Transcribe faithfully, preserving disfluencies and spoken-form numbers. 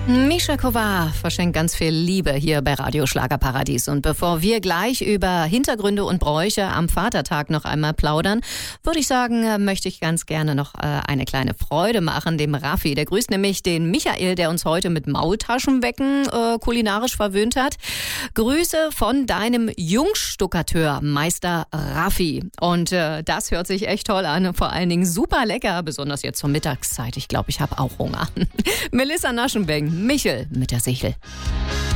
Mischa Kovar verschenkt ganz viel Liebe hier bei Radio Schlagerparadies. Und bevor wir gleich über Hintergründe und Bräuche am Vatertag noch einmal plaudern, würde ich sagen, möchte ich ganz gerne noch eine kleine Freude machen dem Raffi. Der grüßt nämlich den Michael, der uns heute mit Maultaschenwecken äh, kulinarisch verwöhnt hat. Grüße von deinem Jungstuckateur, Meister Raffi. Und äh, das hört sich echt toll an. Vor allen Dingen super lecker, besonders jetzt zur Mittagszeit. Ich glaube, ich habe auch Hunger. Melissa Naschenbeng, Michel mit der Sichel.